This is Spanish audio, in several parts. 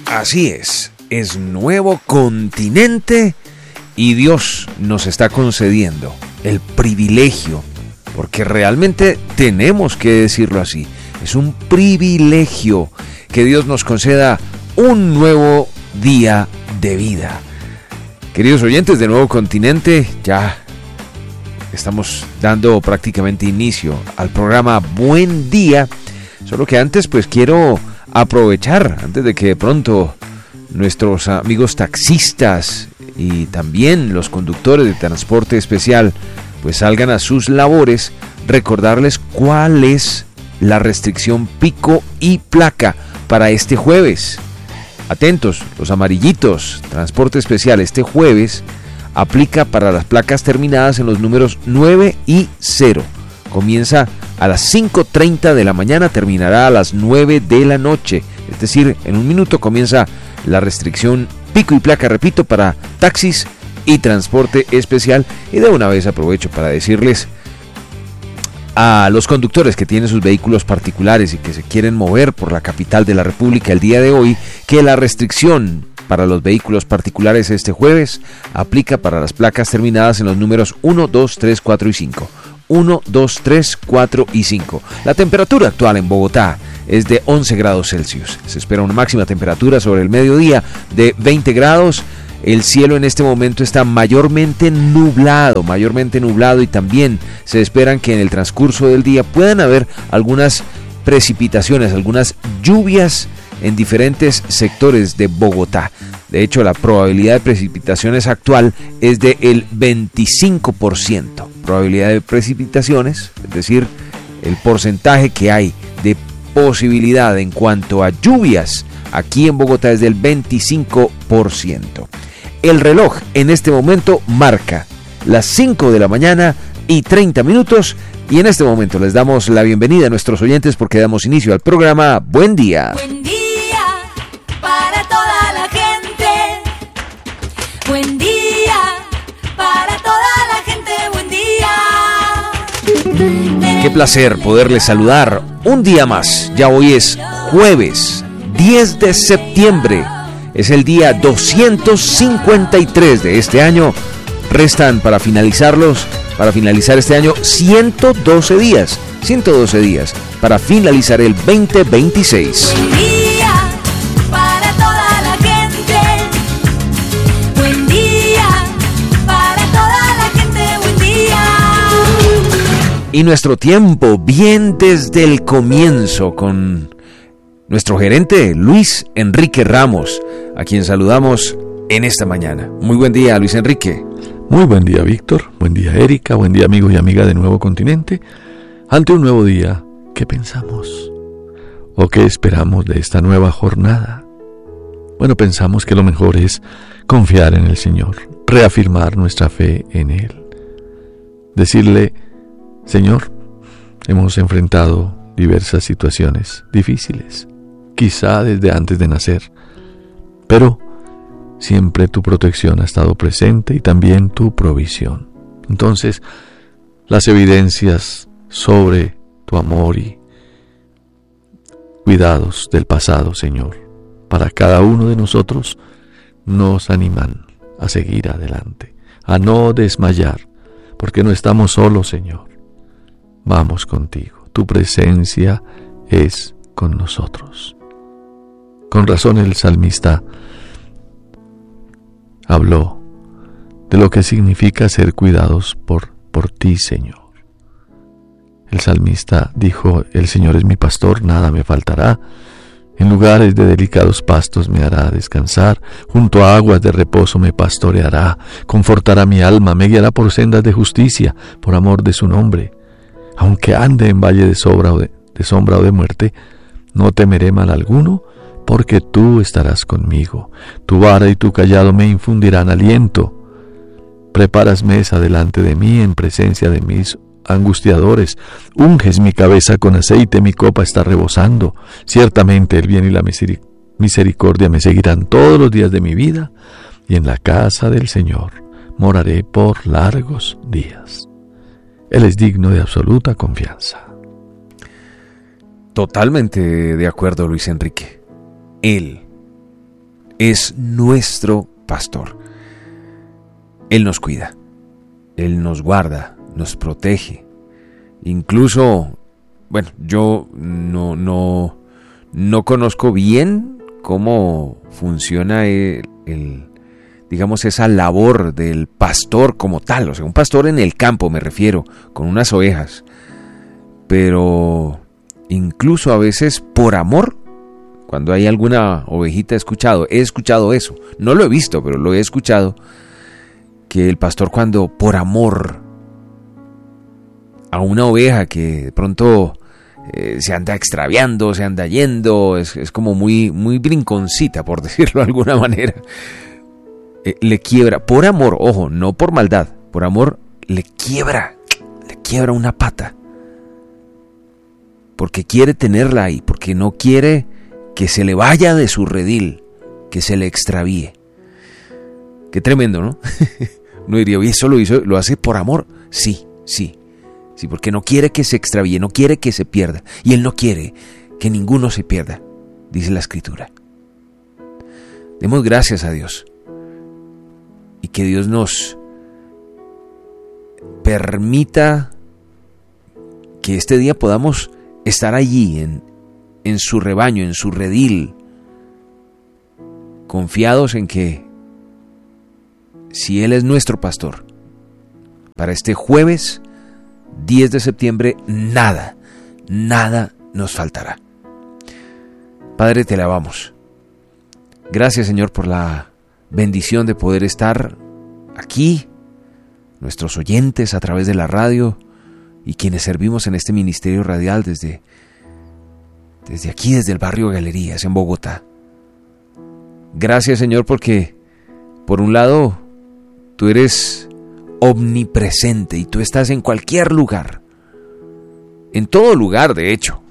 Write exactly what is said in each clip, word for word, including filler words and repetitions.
Así es, es nuevo continente y Dios nos está concediendo el privilegio, porque realmente tenemos que decirlo así, es un privilegio que Dios nos conceda un nuevo día de vida. Queridos oyentes de Nuevo Continente, ya estamos dando prácticamente inicio al programa Buen Día, solo que antes pues quiero aprovechar, antes de que de pronto nuestros amigos taxistas y también los conductores de transporte especial pues salgan a sus labores, recordarles cuál es la restricción pico y placa para este jueves. Atentos, los amarillitos, transporte especial este jueves aplica para las placas terminadas en los números nueve y cero. Comienza a las cinco treinta de la mañana, terminará a las nueve de la noche. Es decir, en un minuto comienza la restricción pico y placa, repito, para taxis y transporte especial. Y de una vez aprovecho para decirles a los conductores que tienen sus vehículos particulares y que se quieren mover por la capital de la República el día de hoy, que la restricción para los vehículos particulares este jueves aplica para las placas terminadas en los números uno, dos, tres, cuatro y cinco. uno, dos, tres, cuatro y cinco. La temperatura actual en Bogotá es de once grados Celsius. Se espera una máxima temperatura sobre el mediodía de veinte grados. El cielo en este momento está mayormente nublado, mayormente nublado y también se esperan que en el transcurso del día puedan haber algunas precipitaciones, algunas lluvias en diferentes sectores de Bogotá. De hecho, la probabilidad de precipitaciones actual es de el veinticinco por ciento. Probabilidad de precipitaciones, es decir, el porcentaje que hay de posibilidad en cuanto a lluvias aquí en Bogotá es del veinticinco por ciento. El reloj en este momento marca las cinco de la mañana y treinta minutos y en este momento les damos la bienvenida a nuestros oyentes porque damos inicio al programa Buen Día. Buen día para toda la gente. Buen día para toda la gente. Buen día. Qué placer poderles saludar un día más. Ya hoy es jueves diez de septiembre. Es el día doscientos cincuenta y tres de este año. Restan para finalizarlos, para finalizar este año ciento doce días. ciento doce días para finalizar el veinte veintiséis. Buen día para toda la gente. Buen día para toda la gente. Buen día. Y nuestro tiempo bien desde el comienzo con nuestro gerente Luis Enrique Ramos, a quien saludamos en esta mañana. Muy buen día, Luis Enrique. Muy buen día, Víctor. Buen día, Erika. Buen día, amigos y amigas de Nuevo Continente. Ante un nuevo día, ¿qué pensamos? ¿O qué esperamos de esta nueva jornada? Bueno, pensamos que lo mejor es confiar en el Señor, reafirmar nuestra fe en Él. Decirle, Señor, hemos enfrentado diversas situaciones difíciles, quizá desde antes de nacer, pero siempre tu protección ha estado presente y también tu provisión. Entonces, las evidencias sobre tu amor y cuidados del pasado, Señor, para cada uno de nosotros, nos animan a seguir adelante, a no desmayar, porque no estamos solos, Señor. Vamos contigo, tu presencia es con nosotros. Con razón el salmista habló de lo que significa ser cuidados por, por ti, Señor. El salmista dijo, el Señor es mi pastor, nada me faltará. En lugares de delicados pastos me hará descansar, junto a aguas de reposo me pastoreará, confortará mi alma, me guiará por sendas de justicia, por amor de su nombre. Aunque ande en valle de, sobra o de, de sombra o de muerte, no temeré mal alguno, porque tú estarás conmigo. Tu vara y tu cayado me infundirán aliento. Preparas mesa delante de mí en presencia de mis angustiadores. Unges mi cabeza con aceite, mi copa está rebosando. Ciertamente el bien y la misericordia me seguirán todos los días de mi vida, y en la casa del Señor moraré por largos días. Él es digno de absoluta confianza. Totalmente de acuerdo, Luis Enrique. Él es nuestro pastor. Él nos cuida, Él nos guarda, nos protege. Incluso, bueno, yo no, no, no conozco bien cómo funciona el, el, digamos, esa labor del pastor como tal. O sea, un pastor en el campo me refiero, con unas ovejas. Pero incluso a veces por amor, cuando hay alguna ovejita, he escuchado, he escuchado eso. No lo he visto, pero lo he escuchado. Que el pastor, cuando por amor a una oveja que de pronto eh, se anda extraviando, se anda yendo, es, es como muy, muy brinconcita, por decirlo de alguna manera, eh, le quiebra, por amor, ojo, no por maldad, por amor le quiebra, le quiebra una pata, porque quiere tenerla ahí, porque no quiere que se le vaya de su redil, que se le extravíe. Qué tremendo, ¿no? Uno diría, oye, eso lo hizo, lo hace por amor. Sí, sí, sí, porque no quiere que se extravíe, no quiere que se pierda. Y Él no quiere que ninguno se pierda, dice la Escritura. Demos gracias a Dios. Y que Dios nos permita que este día podamos estar allí, en, en su rebaño, en su redil, confiados en que si Él es nuestro pastor, para este jueves diez de septiembre, nada, nada nos faltará. Padre, te alabamos. Gracias, Señor, por la bendición de poder estar aquí, nuestros oyentes a través de la radio y quienes servimos en este ministerio radial desde, desde aquí, desde el barrio Galerías, en Bogotá. Gracias, Señor, porque por un lado tú eres omnipresente y tú estás en cualquier lugar, en todo lugar de hecho,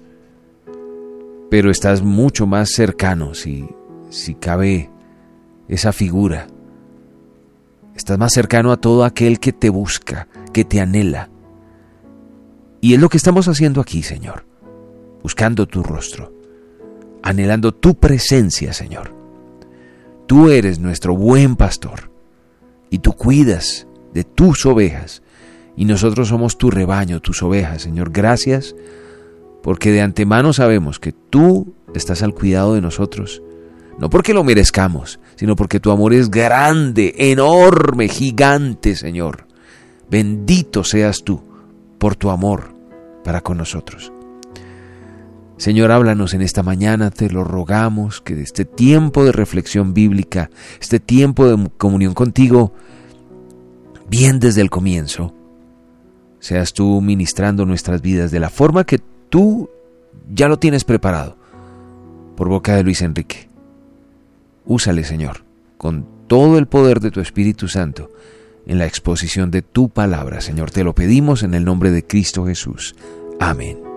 pero estás mucho más cercano, si, si cabe esa figura. Estás más cercano a todo aquel que te busca, que te anhela. Y es lo que estamos haciendo aquí, Señor, buscando tu rostro, anhelando tu presencia, Señor. Tú eres nuestro buen pastor y tú cuidas de tus ovejas y nosotros somos tu rebaño, tus ovejas, Señor. Gracias porque de antemano sabemos que tú estás al cuidado de nosotros, no porque lo merezcamos, sino porque tu amor es grande, enorme, gigante, Señor. Bendito seas tú por tu amor para con nosotros. Señor, háblanos en esta mañana, te lo rogamos, que de este tiempo de reflexión bíblica, este tiempo de comunión contigo, bien desde el comienzo, seas tú ministrando nuestras vidas de la forma que tú ya lo tienes preparado, por boca de Luis Enrique. Úsale, Señor, con todo el poder de tu Espíritu Santo, en la exposición de tu palabra, Señor. Te lo pedimos en el nombre de Cristo Jesús. Amén.